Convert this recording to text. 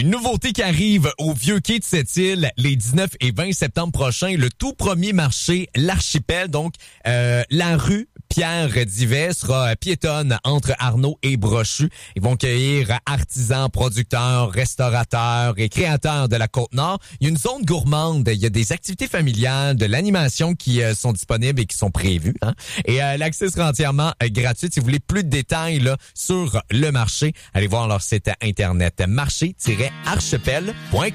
Une nouveauté qui arrive au Vieux-Quai de Sept-Îles les 19 et 20 septembre prochains, le tout premier marché L'Archipel, donc la rue Pierre-Divet sera piétonne entre Arnaud et Brochu. Ils vont cueillir artisans, producteurs, restaurateurs et créateurs de la Côte-Nord. Il y a une zone gourmande, il y a des activités familiales, de l'animation qui sont disponibles et qui sont prévues. Et l'accès sera entièrement gratuit. Si vous voulez plus de détails là, sur le marché, allez voir leur site internet marché-archipel.com.